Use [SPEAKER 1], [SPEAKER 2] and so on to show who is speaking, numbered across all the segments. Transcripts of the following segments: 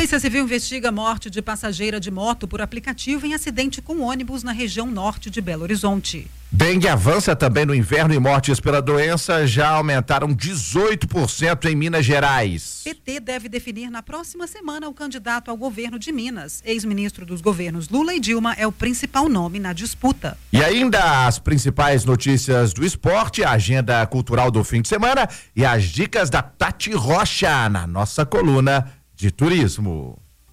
[SPEAKER 1] Polícia Civil investiga a morte de passageira de moto por aplicativo em acidente com ônibus na região norte de Belo Horizonte.
[SPEAKER 2] Dengue avança também no inverno e mortes pela doença já aumentaram 18% em Minas Gerais.
[SPEAKER 1] PT deve definir na próxima semana o candidato ao governo de Minas. Ex-ministro dos governos Lula e Dilma é o principal nome na disputa.
[SPEAKER 2] E ainda as principais notícias do esporte, a agenda cultural do fim de semana e as dicas da Tati Rocha na nossa coluna de turismo.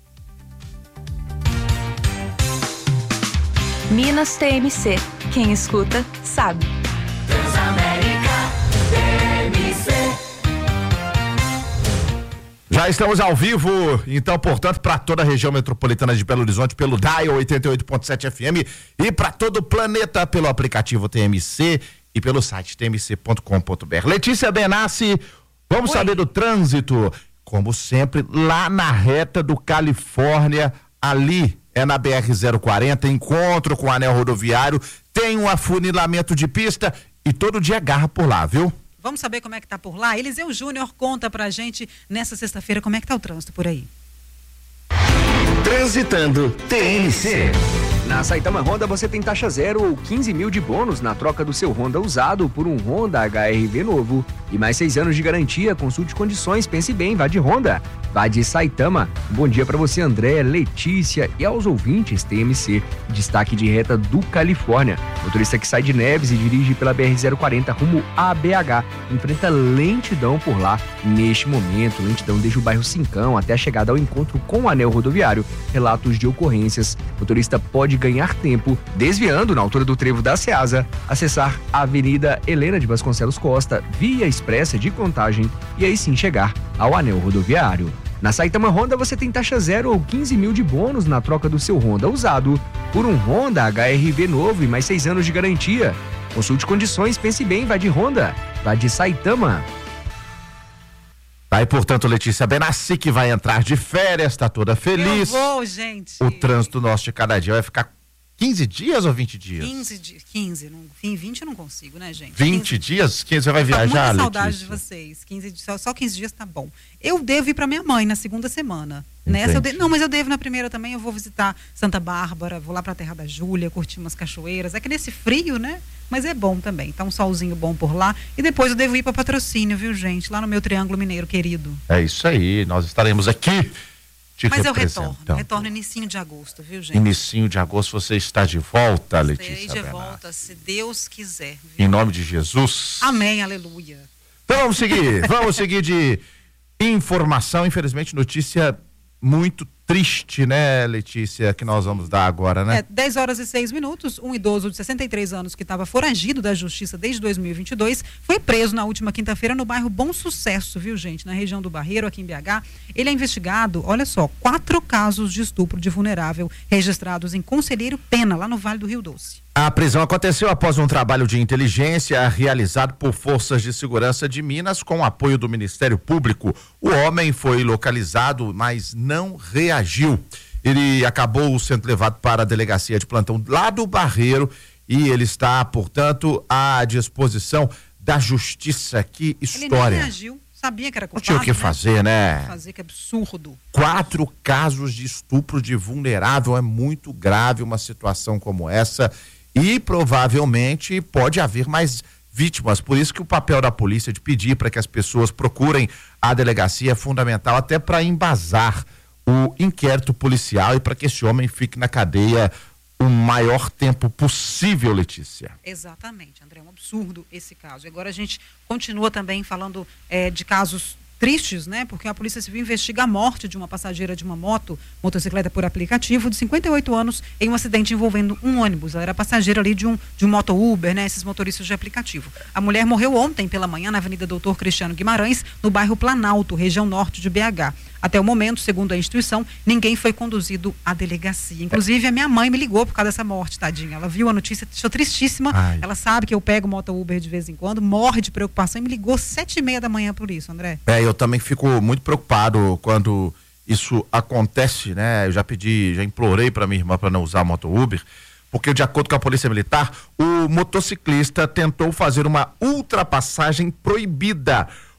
[SPEAKER 3] Minas TMC. Quem escuta, sabe.
[SPEAKER 4] Transamérica TMC.
[SPEAKER 2] Já estamos ao vivo, então, portanto, para toda a região metropolitana de Belo Horizonte, pelo Dial 88.7 FM e para todo o planeta pelo aplicativo TMC e pelo site tmc.com.br. Letícia Benassi, vamos saber do trânsito. Como sempre, lá na reta do Califórnia, ali é na BR-040, encontro com o anel rodoviário, tem um afunilamento de pista e todo dia agarra por lá, viu?
[SPEAKER 1] Vamos saber como é que tá por lá? Eliseu Júnior conta pra gente nessa sexta-feira como é que tá o trânsito por aí.
[SPEAKER 5] Transitando TMC.
[SPEAKER 6] Na Saitama Honda você tem taxa 0 ou 15 mil de bônus na troca do seu Honda usado por um Honda HR-V novo. E mais 6 anos de garantia, consulte condições, pense bem, vá de Honda. Vá de Saitama. Bom dia para você, André, Letícia e aos ouvintes TMC. Destaque de reta do Califórnia. Motorista que sai de Neves e dirige pela BR-040 rumo a BH. Enfrenta lentidão por lá. Neste momento, lentidão desde o bairro Cincão até a chegada ao encontro com o anel rodoviário. Relatos de ocorrências. Motorista pode ganhar tempo desviando na altura do trevo da Ceasa, acessar a Avenida Helena de Vasconcelos Costa, via expressa de Contagem e aí sim chegar ao anel rodoviário. Na Saitama Honda você tem taxa 0 ou 15 mil de bônus na troca do seu Honda usado por um Honda HR-V novo e mais 6 anos de garantia. Consulte condições, pense bem, vá de Honda, vá de Saitama.
[SPEAKER 2] Tá, e portanto, Letícia Benassi, que vai entrar de férias, tá toda feliz.
[SPEAKER 1] Eu vou, gente.
[SPEAKER 2] O trânsito nosso de cada dia vai ficar 15 dias ou 20 dias?
[SPEAKER 1] 15 dias, 15, em 20 eu não consigo, né, gente?
[SPEAKER 2] 20 dias? 15 você vai viajar,
[SPEAKER 1] Letícia?
[SPEAKER 2] Letícia?
[SPEAKER 1] Saudade de vocês, 15, só 15 dias tá bom. Eu devo ir pra minha mãe na segunda semana. Nessa não, mas eu devo na primeira também, eu vou visitar Santa Bárbara, vou lá pra Terra da Júlia, curtir umas cachoeiras, é que nesse frio, né? Mas é bom também, tá um solzinho bom por lá. E depois eu devo ir para Patrocínio, viu, gente? Lá no meu Triângulo Mineiro querido.
[SPEAKER 2] É isso aí, nós estaremos aqui te
[SPEAKER 1] Mas eu
[SPEAKER 2] representando.
[SPEAKER 1] retorno inicinho de agosto, viu, gente?
[SPEAKER 2] Inicinho de agosto você está de volta, Letícia
[SPEAKER 1] Estarei de
[SPEAKER 2] Benassi.
[SPEAKER 1] volta, se Deus quiser. Viu?
[SPEAKER 2] Em nome de Jesus.
[SPEAKER 1] Amém, aleluia.
[SPEAKER 2] Então vamos seguir de informação, infelizmente notícia muito triste, né, Letícia, que nós vamos dar agora, né?
[SPEAKER 1] 10 horas e 6 minutos, um idoso de 63 anos que estava foragido da justiça desde 2022, foi preso na última quinta-feira no bairro Bom Sucesso, viu, gente? Na região do Barreiro, aqui em BH. Ele é investigado, olha só, 4 casos de estupro de vulnerável registrados em Conselheiro Pena, lá no Vale do Rio Doce.
[SPEAKER 2] A prisão aconteceu após um trabalho de inteligência realizado por forças de segurança de Minas com apoio do Ministério Público. O homem foi localizado, mas não reagiu. Ele acabou sendo levado para a delegacia de plantão lá do Barreiro e ele está, portanto, à disposição da justiça. Que história.
[SPEAKER 1] Ele nem reagiu. Sabia que era culpado,
[SPEAKER 2] não tinha o que fazer, né?
[SPEAKER 1] Fazer, que absurdo.
[SPEAKER 2] 4 casos de estupro de vulnerável, é muito grave uma situação como essa. E provavelmente pode haver mais vítimas, por isso que o papel da polícia de pedir para que as pessoas procurem a delegacia é fundamental, até para embasar o inquérito policial e para que esse homem fique na cadeia o maior tempo possível, Letícia.
[SPEAKER 1] Exatamente, André, é um absurdo esse caso. Agora a gente continua também falando de casos tristes, né? Porque a Polícia Civil investiga a morte de uma passageira de uma motocicleta por aplicativo de 58 anos em um acidente envolvendo um ônibus. Ela era passageira ali de um moto Uber, né? Esses motoristas de aplicativo. A mulher morreu ontem pela manhã na Avenida Doutor Cristiano Guimarães, no bairro Planalto, região norte de BH. Até o momento, segundo a instituição, ninguém foi conduzido à delegacia. Inclusive, a minha mãe me ligou por causa dessa morte, tadinha. Ela viu a notícia, deixou tristíssima.
[SPEAKER 2] Ai.
[SPEAKER 1] Ela sabe que eu pego moto Uber de vez em quando, morre de preocupação e me ligou 7h30 da manhã por isso, André.
[SPEAKER 2] Eu também fico muito preocupado quando isso acontece, né? Eu já implorei para minha irmã para não usar a moto Uber, porque de acordo com a Polícia Militar, o motociclista tentou fazer uma ultrapassagem proibida.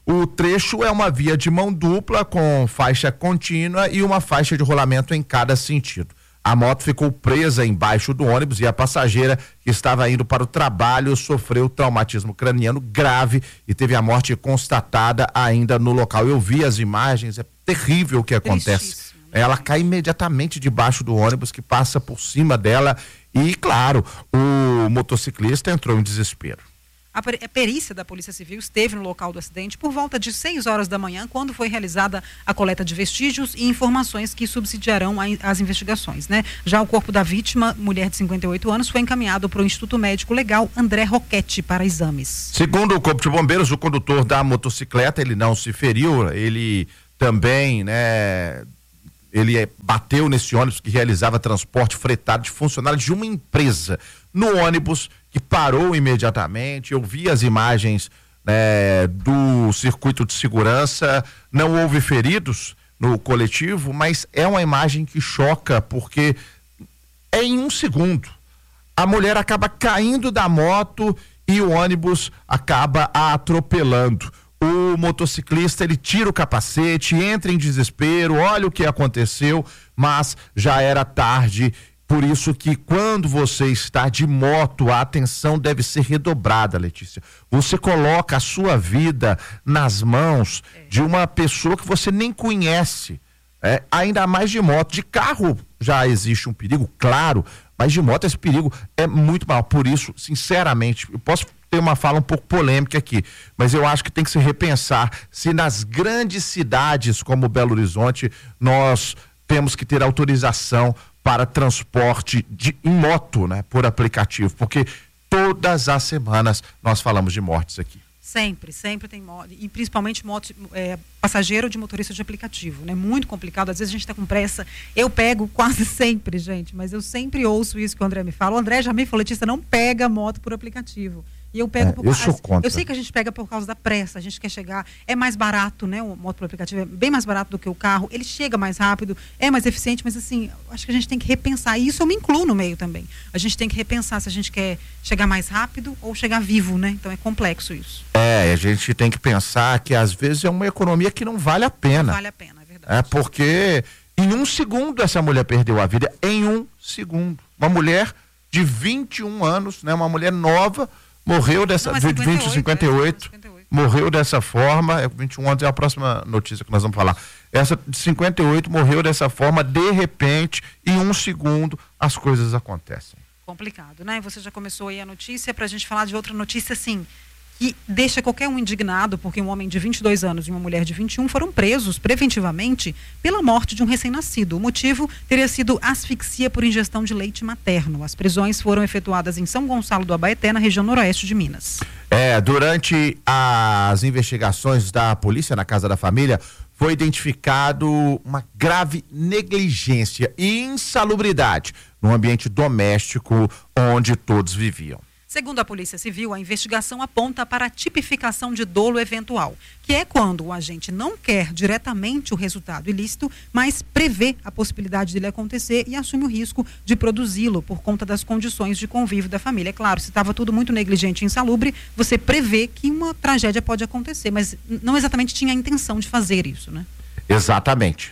[SPEAKER 2] O trecho é uma via de mão dupla com faixa contínua e uma faixa de rolamento em cada sentido. A moto ficou presa embaixo do ônibus e a passageira que estava indo para o trabalho sofreu traumatismo craniano grave e teve a morte constatada ainda no local. Eu vi as imagens, é terrível o que acontece. Ela cai imediatamente debaixo do ônibus que passa por cima dela e, claro, o motociclista entrou em desespero.
[SPEAKER 1] A perícia da Polícia Civil esteve no local do acidente por volta de 6 horas da manhã, quando foi realizada a coleta de vestígios e informações que subsidiarão as investigações, né? Já o corpo da vítima, mulher de 58 anos, foi encaminhado para o Instituto Médico Legal André Roquete para exames.
[SPEAKER 2] Segundo o Corpo de Bombeiros, o condutor da motocicleta, ele não se feriu, ele também, né, ele bateu nesse ônibus que realizava transporte fretado de funcionários de uma empresa. No ônibus, que parou imediatamente, eu vi as imagens, né, do circuito de segurança, não houve feridos no coletivo, mas é uma imagem que choca, porque é em um segundo. A mulher acaba caindo da moto e o ônibus acaba a atropelando. O motociclista, ele tira o capacete, entra em desespero, olha o que aconteceu, mas já era tarde. Por isso que quando você está de moto, a atenção deve ser redobrada, Letícia. Você coloca a sua vida nas mãos de uma pessoa que você nem conhece. Ainda mais de moto. De carro já existe um perigo, claro, mas de moto esse perigo é muito maior. Por isso, sinceramente, eu posso ter uma fala um pouco polêmica aqui, mas eu acho que tem que se repensar se nas grandes cidades como Belo Horizonte nós temos que ter autorização para transporte em moto, né, por aplicativo, porque todas as semanas nós falamos de mortes aqui.
[SPEAKER 1] Sempre tem moto, e principalmente moto, passageiro de motorista de aplicativo, né? Muito complicado, às vezes a gente está com pressa, eu pego quase sempre, gente, mas eu sempre ouço isso que o André me fala. O André já me falou, Letícia, não pega moto por aplicativo. E eu pego
[SPEAKER 2] eu sou contra.
[SPEAKER 1] Eu sei que a gente pega por causa da pressa, a gente quer chegar, é mais barato, né? O moto por aplicativo é bem mais barato do que o carro, ele chega mais rápido, é mais eficiente, mas assim, acho que a gente tem que repensar, e isso eu me incluo no meio também. A gente tem que repensar se a gente quer chegar mais rápido ou chegar vivo, né? Então é complexo isso.
[SPEAKER 2] A gente tem que pensar que às vezes é uma economia que não vale a pena.
[SPEAKER 1] Não vale a pena, é verdade.
[SPEAKER 2] Porque em um segundo essa mulher perdeu a vida, em um segundo. Uma mulher de 21 anos, né? Uma mulher nova, morreu dessa,
[SPEAKER 1] não,
[SPEAKER 2] 58, 58, morreu dessa forma, 21 anos é a próxima notícia que nós vamos falar. Essa de 58 morreu dessa forma, de repente, em um segundo, as coisas acontecem.
[SPEAKER 1] Complicado, né? Você já começou aí a notícia, pra gente falar de outra notícia, assim, que deixa qualquer um indignado, porque um homem de 22 anos e uma mulher de 21 foram presos preventivamente pela morte de um recém-nascido. O motivo teria sido asfixia por ingestão de leite materno. As prisões foram efetuadas em São Gonçalo do Abaeté, na região noroeste de Minas.
[SPEAKER 2] Durante as investigações da polícia na casa da família, foi identificado uma grave negligência e insalubridade no ambiente doméstico onde todos viviam.
[SPEAKER 1] Segundo a Polícia Civil, a investigação aponta para a tipificação de dolo eventual, que é quando o agente não quer diretamente o resultado ilícito, mas prevê a possibilidade dele acontecer e assume o risco de produzi-lo por conta das condições de convívio da família. É claro, se estava tudo muito negligente e insalubre, você prevê que uma tragédia pode acontecer, mas não exatamente tinha a intenção de fazer isso, né?
[SPEAKER 2] Exatamente,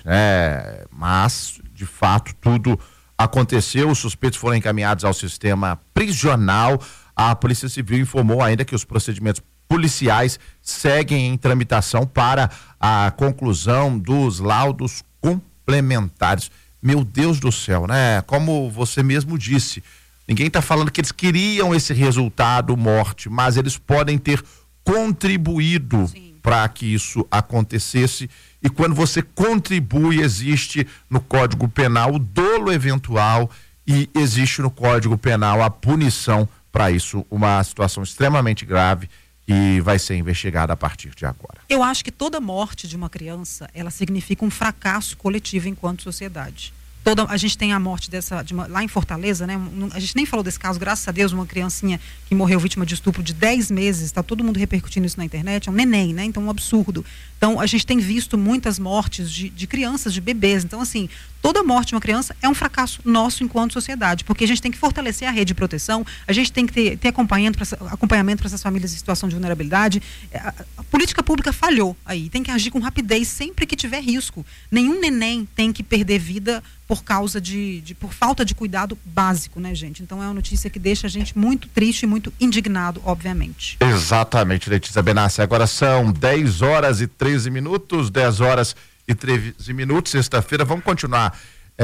[SPEAKER 2] mas de fato tudo aconteceu, os suspeitos foram encaminhados ao sistema prisional. A Polícia Civil informou ainda que os procedimentos policiais seguem em tramitação para a conclusão dos laudos complementares. Meu Deus do céu, né? Como você mesmo disse, ninguém está falando que eles queriam esse resultado, morte, mas eles podem ter contribuído para que isso acontecesse. E quando você contribui, existe no Código Penal o dolo eventual e existe no Código Penal a punição para isso, uma situação extremamente grave que vai ser investigada a partir de agora.
[SPEAKER 1] Eu acho que toda morte de uma criança, ela significa um fracasso coletivo enquanto sociedade. A gente tem a morte lá em Fortaleza, né? A gente nem falou desse caso, graças a Deus, uma criancinha que morreu vítima de estupro de 10 meses, está todo mundo repercutindo isso na internet, é um neném, né? Então, um absurdo. Então, a gente tem visto muitas mortes de crianças, de bebês. Então, assim, toda morte de uma criança é um fracasso nosso enquanto sociedade, porque a gente tem que fortalecer a rede de proteção, a gente tem que ter acompanhamento para essas famílias em situação de vulnerabilidade. A política pública falhou aí, tem que agir com rapidez sempre que tiver risco. Nenhum neném tem que perder vida por causa por falta de cuidado básico, né, gente? Então é uma notícia que deixa a gente muito triste e muito indignado, obviamente.
[SPEAKER 2] Exatamente, Letícia Benassi. Agora são 10 horas e 13 minutos, 10 horas e 13 minutos, sexta-feira. Vamos continuar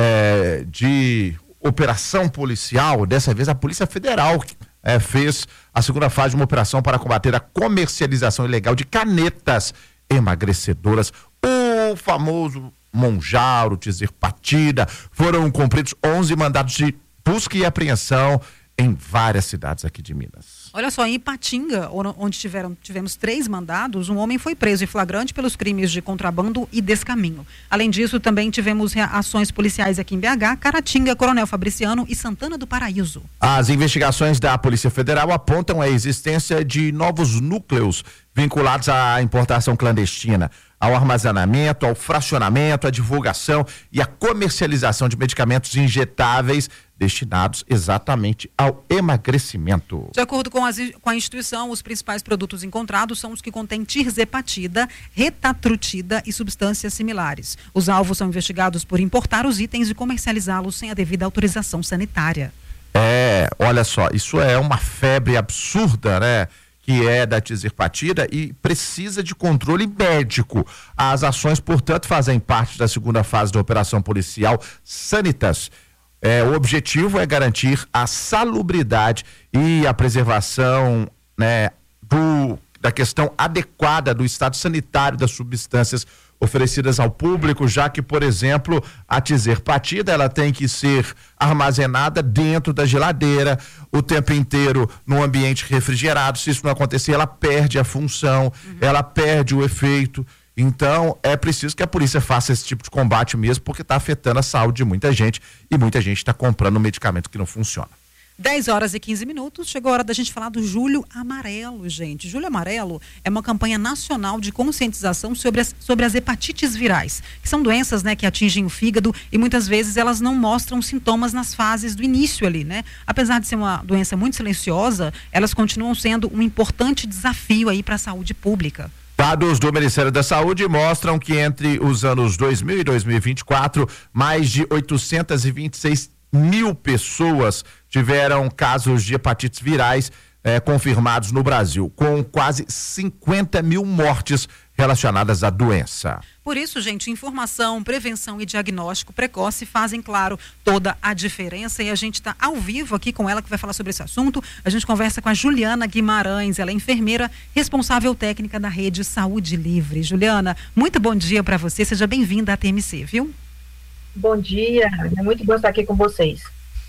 [SPEAKER 2] de operação policial. Dessa vez a Polícia Federal fez a segunda fase de uma operação para combater a comercialização ilegal de canetas emagrecedoras. O famoso Monjaro, Tizirpatida, foram cumpridos 11 mandados de busca e apreensão em várias cidades aqui de Minas.
[SPEAKER 1] Olha só, em Ipatinga, onde tivemos 3 mandados, um homem foi preso em flagrante pelos crimes de contrabando e descaminho. Além disso, também tivemos ações policiais aqui em BH, Caratinga, Coronel Fabriciano e Santana do Paraíso.
[SPEAKER 2] As investigações da Polícia Federal apontam a existência de novos núcleos vinculados à importação clandestina, ao armazenamento, ao fracionamento, à divulgação e à comercialização de medicamentos injetáveis destinados exatamente ao emagrecimento.
[SPEAKER 1] De acordo com a instituição, os principais produtos encontrados são os que contêm tirzepatida, retatrutida e substâncias similares. Os alvos são investigados por importar os itens e comercializá-los sem a devida autorização sanitária.
[SPEAKER 2] Olha só, isso é uma febre absurda, né? Que é da tizirpatida e precisa de controle médico. As ações, portanto, fazem parte da segunda fase da operação policial Sanitas. O objetivo é garantir a salubridade e a preservação, né, da questão adequada do estado sanitário das substâncias oferecidas ao público, já que, por exemplo, a tizirpatida, ela tem que ser armazenada dentro da geladeira o tempo inteiro num ambiente refrigerado. Se isso não acontecer, ela perde a função, ela perde o efeito. Então, é preciso que a polícia faça esse tipo de combate mesmo, porque está afetando a saúde de muita gente e muita gente está comprando um medicamento que não funciona.
[SPEAKER 1] 10 horas e 15 minutos, chegou a hora da gente falar do Julho Amarelo, gente. Julho Amarelo é uma campanha nacional de conscientização sobre as hepatites virais, que são doenças, né, que atingem o fígado e muitas vezes elas não mostram sintomas nas fases do início ali, né? Apesar de ser uma doença muito silenciosa, elas continuam sendo um importante desafio aí para a saúde pública.
[SPEAKER 2] Dados do Ministério da Saúde mostram que entre os anos 2000 e 2024, mais de 826 mil pessoas tiveram casos de hepatites virais confirmados no Brasil, com quase 50 mil mortes relacionadas à doença.
[SPEAKER 1] Por isso, gente, informação, prevenção e diagnóstico precoce fazem, claro, toda a diferença, e a gente está ao vivo aqui com ela que vai falar sobre esse assunto. A gente conversa com a Juliana Guimarães, ela é enfermeira responsável técnica da Rede Saúde Livre. Juliana, muito bom dia para você, seja bem-vinda à TMC, viu?
[SPEAKER 7] Bom dia, é muito bom estar aqui com vocês.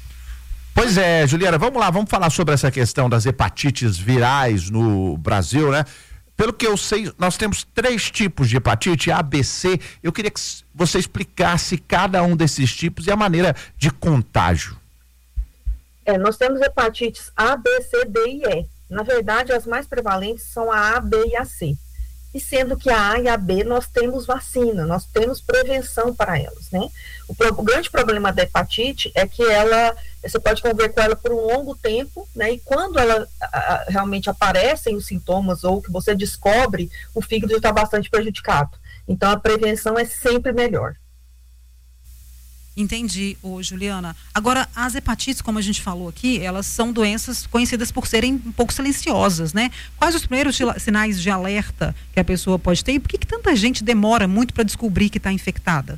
[SPEAKER 2] Pois é, Juliana, vamos lá, vamos falar sobre essa questão das hepatites virais no Brasil, né? Pelo que eu sei, nós temos 3 tipos de hepatite, A, B, C. Eu queria que você explicasse cada um desses tipos e a maneira de contágio.
[SPEAKER 7] Nós temos hepatites A, B, C, D e E. Na verdade, as mais prevalentes são a A, B e a C. E sendo que a A e a B nós temos vacina, nós temos prevenção para elas, né? O grande problema da hepatite é que você pode conviver com ela por um longo tempo, né? E quando ela realmente aparecem os sintomas ou que você descobre, o fígado já está bastante prejudicado. Então a prevenção é sempre melhor.
[SPEAKER 1] Entendi, Juliana. Agora, as hepatites, como a gente falou aqui, elas são doenças conhecidas por serem um pouco silenciosas, né? Quais os primeiros sinais de alerta que a pessoa pode ter e por que tanta gente demora muito para descobrir que está infectada?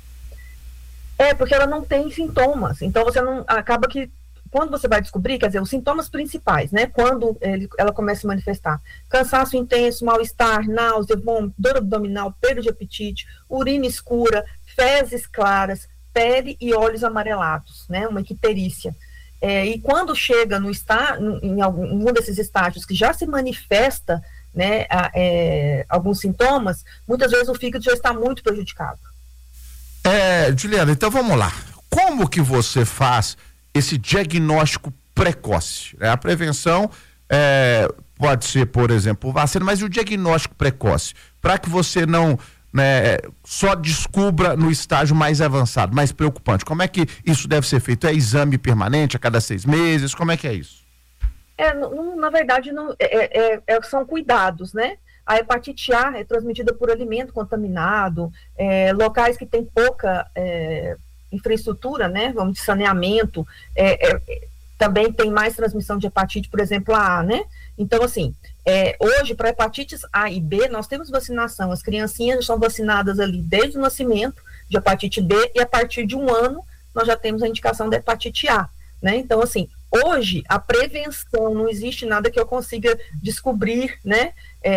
[SPEAKER 7] Porque ela não tem sintomas, então você não, acaba que quando você vai descobrir, quer dizer, os sintomas principais, né? Quando ela começa a se manifestar: cansaço intenso, mal-estar, náusea, vômito, dor abdominal, perda de apetite, urina escura, fezes claras, pele e olhos amarelados, né? Uma icterícia. E quando chega em algum desses estágios que já se manifesta, né, alguns sintomas, muitas vezes o fígado já está muito prejudicado.
[SPEAKER 2] Juliana, então vamos lá. Como que você faz esse diagnóstico precoce? A prevenção pode ser, por exemplo, vacina, mas o diagnóstico precoce, para que você não né, só descubra no estágio mais avançado, mais preocupante? Como é que isso deve ser feito? É exame permanente a cada 6 meses? Como é que é isso?
[SPEAKER 7] Na verdade, são cuidados, né? A hepatite A é transmitida por alimento contaminado, locais que têm pouca infraestrutura, né? Vamos de saneamento, também tem mais transmissão de hepatite, por exemplo, a A, né? Então, assim, hoje, para hepatites A e B, nós temos vacinação. As criancinhas são vacinadas ali desde o nascimento de hepatite B e a partir de 1 ano nós já temos a indicação da hepatite A, né? Então, assim, hoje, a prevenção, não existe nada que eu consiga descobrir, né?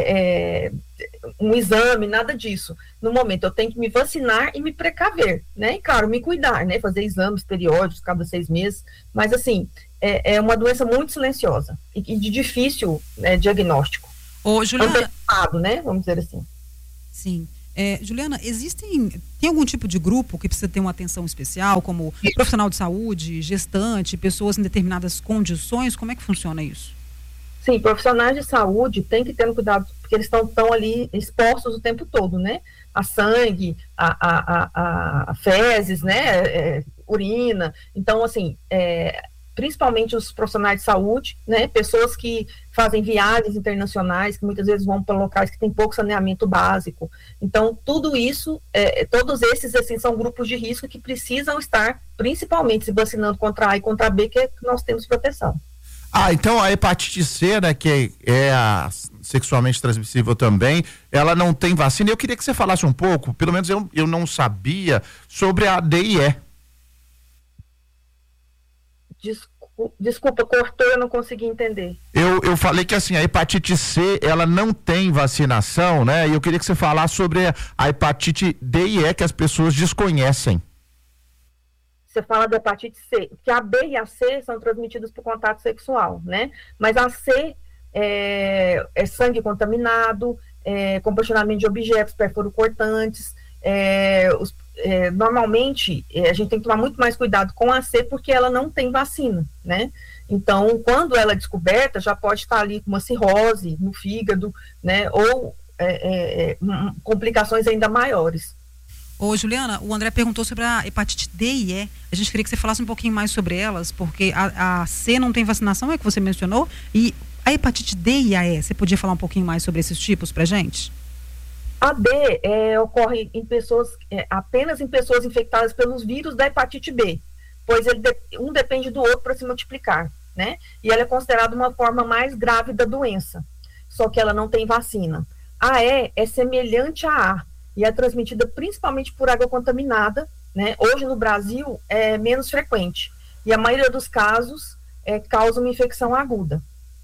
[SPEAKER 7] Um exame, nada disso. No momento, eu tenho que me vacinar e me precaver, né? E, claro, me cuidar, né? Fazer exames periódicos cada 6 meses. Mas, assim, é uma doença muito silenciosa e de difícil diagnóstico.
[SPEAKER 1] Ô, Juliana...
[SPEAKER 7] né? Vamos dizer assim.
[SPEAKER 1] Sim. Juliana, tem algum tipo de grupo que precisa ter uma atenção especial, como profissional de saúde, gestante, pessoas em determinadas condições? Como é que funciona isso?
[SPEAKER 7] Sim, profissionais de saúde têm que ter um cuidado, porque eles estão ali expostos o tempo todo, né? A sangue, a fezes, né? Urina. Então, assim, principalmente os profissionais de saúde, né? Pessoas que fazem viagens internacionais, que muitas vezes vão para locais que tem pouco saneamento básico. Então, tudo isso, todos esses, assim, são grupos de risco que precisam estar, principalmente, se vacinando contra A e contra B, que nós temos proteção.
[SPEAKER 2] Então a hepatite C, né, que é a sexualmente transmissível também, ela não tem vacina. Eu queria que você falasse um pouco, pelo menos eu não sabia, sobre a D e E.
[SPEAKER 7] Desculpa, cortou, eu não consegui entender.
[SPEAKER 2] Eu falei que, assim, a hepatite C, ela não tem vacinação, né? E eu queria que você falasse sobre a hepatite D e E, que as pessoas desconhecem.
[SPEAKER 7] Você fala da hepatite C, que a B e a C são transmitidas por contato sexual, né? Mas a C é sangue contaminado, compartilhamento de objetos perfuro-cortantes. Normalmente, a gente tem que tomar muito mais cuidado com a C, porque ela não tem vacina, né? Então, quando ela é descoberta, já pode estar ali com uma cirrose no fígado, né? Ou complicações ainda maiores.
[SPEAKER 1] Ô, Juliana, o André perguntou sobre a hepatite D e E. A gente queria que você falasse um pouquinho mais sobre elas, porque a C não tem vacinação, é que você mencionou, e a hepatite D e a E, você podia falar um pouquinho mais sobre esses tipos pra gente?
[SPEAKER 7] A D ocorre em pessoas, apenas em pessoas infectadas pelos vírus da hepatite B, pois um depende do outro para se multiplicar, né? E ela é considerada uma forma mais grave da doença, só que ela não tem vacina. A E é semelhante à A, e é transmitida principalmente por água contaminada, né? Hoje no Brasil é menos frequente, e a maioria dos casos causa uma infecção aguda.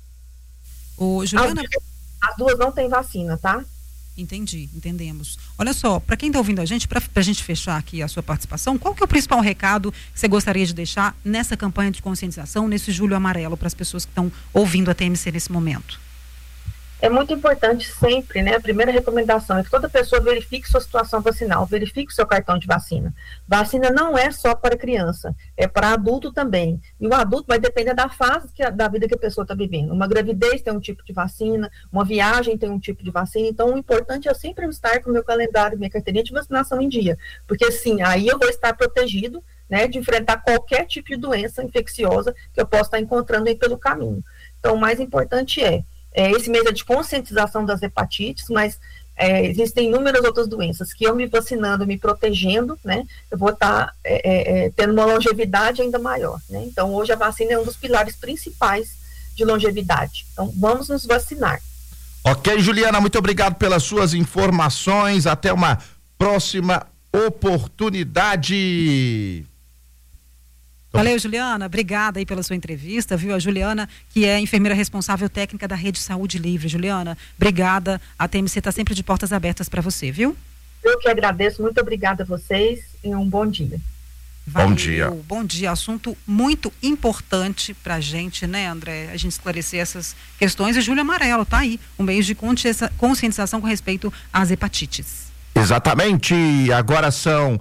[SPEAKER 1] Ô, Juliana...
[SPEAKER 7] As duas não têm vacina, tá?
[SPEAKER 1] Entendi, entendemos. Olha só, para quem está ouvindo a gente, para a gente fechar aqui a sua participação, qual que é o principal recado que você gostaria de deixar nessa campanha de conscientização, nesse Julho Amarelo, para as pessoas que estão ouvindo a TMC nesse momento?
[SPEAKER 7] É muito importante sempre, né? A primeira recomendação é que toda pessoa verifique sua situação vacinal, verifique o seu cartão de vacina. Vacina não é só para criança, é para adulto também. E o adulto vai depender da fase da vida que a pessoa está vivendo. Uma gravidez tem um tipo de vacina, uma viagem tem um tipo de vacina. Então, o importante é sempre estar com o meu calendário, minha carteirinha de vacinação em dia. Porque, sim, aí eu vou estar protegido, né, de enfrentar qualquer tipo de doença infecciosa que eu possa estar encontrando aí pelo caminho. Então, o mais importante esse mês é de conscientização das hepatites, mas existem inúmeras outras doenças que eu me vacinando, me protegendo, né, eu vou estar tendo uma longevidade ainda maior, né? Então, hoje a vacina é um dos pilares principais de longevidade. Então, vamos nos vacinar.
[SPEAKER 2] Ok, Juliana, muito obrigado pelas suas informações. Até uma próxima oportunidade.
[SPEAKER 1] Valeu, Juliana, obrigada aí pela sua entrevista, viu? A Juliana, que é enfermeira responsável técnica da Rede Saúde Livre. Juliana, obrigada, a TMC está sempre de portas abertas para você, viu?
[SPEAKER 7] Eu que agradeço, muito obrigada a vocês e um bom dia.
[SPEAKER 1] Valeu,
[SPEAKER 2] bom dia.
[SPEAKER 1] Bom dia, assunto muito importante pra gente, né, André? A gente esclarecer essas questões, e Julho Amarelo tá aí, um mês de conscientização com respeito às hepatites.
[SPEAKER 2] Exatamente, agora são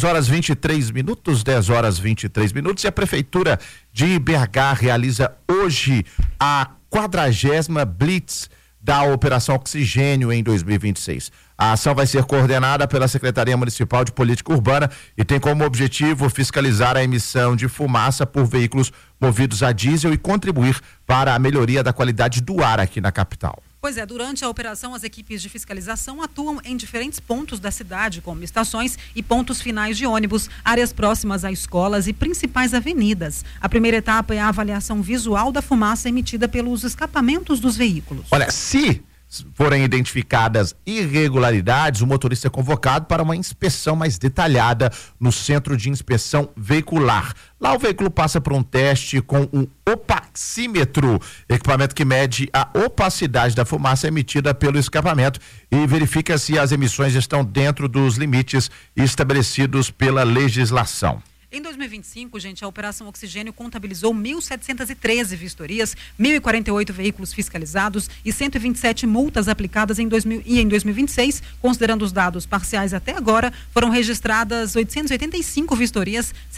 [SPEAKER 2] 10h23, 10h23, e a Prefeitura de BH realiza hoje a 40ª Blitz da Operação Oxigênio em 2026. A ação vai ser coordenada pela Secretaria Municipal de Política Urbana e tem como objetivo fiscalizar a emissão de fumaça por veículos movidos a diesel e contribuir para a melhoria da qualidade do ar aqui na capital.
[SPEAKER 1] Pois é, durante a operação, as equipes de fiscalização atuam em diferentes pontos da cidade, como estações e pontos finais de ônibus, áreas próximas a escolas e principais avenidas. A primeira etapa é a avaliação visual da fumaça emitida pelos escapamentos dos veículos.
[SPEAKER 2] Olha, se forem identificadas irregularidades, o motorista é convocado para uma inspeção mais detalhada no Centro de Inspeção Veicular. Lá o veículo passa por um teste com um opaxímetro, equipamento que mede a opacidade da fumaça emitida pelo escapamento e verifica se as emissões estão dentro dos limites estabelecidos pela legislação.
[SPEAKER 1] Em 2025, gente, a Operação Oxigênio contabilizou 1.713 vistorias, 1.048 veículos fiscalizados e 127 multas aplicadas em 2026, considerando os dados parciais até agora, foram registradas 885 vistorias,